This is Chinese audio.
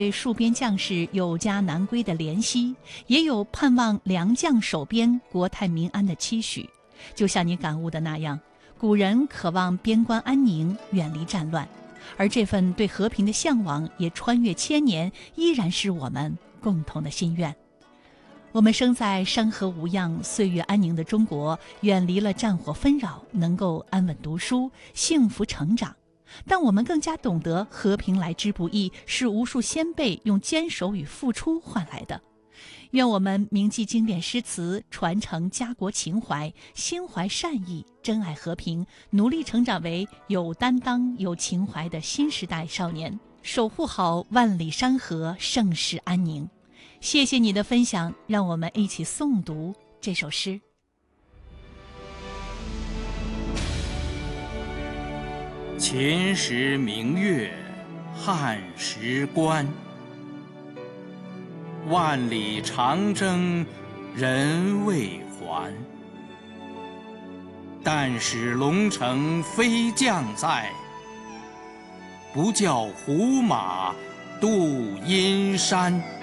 对戍边将士有家难归的怜惜，也有盼望良将守边、国泰民安的期许。就像你感悟的那样，古人渴望边关安宁，远离战乱，而这份对和平的向往也穿越千年，依然是我们共同的心愿。我们生在山河无恙、岁月安宁的中国，远离了战火纷扰，能够安稳读书、幸福成长。但我们更加懂得和平来之不易，是无数先辈用坚守与付出换来的。愿我们铭记经典诗词，传承家国情怀，心怀善意，珍爱和平，努力成长为有担当、有情怀的新时代少年，守护好万里山河，盛世安宁。谢谢你的分享，让我们一起诵读这首诗。 秦时明月，汉时关。万里长征人未还，但使龙城飞将在，不教胡马度阴山。